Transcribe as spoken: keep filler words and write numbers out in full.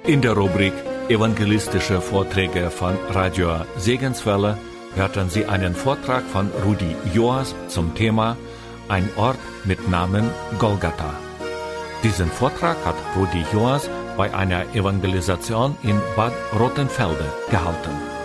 In der Rubrik Evangelistische Vorträge von Radio Segenswelle hörten Sie einen Vortrag von Rudi Joas zum Thema Ein Ort mit Namen Golgatha. Diesen Vortrag hat Rudi Joas bei einer Evangelisation in Bad Rottenfelde gehalten.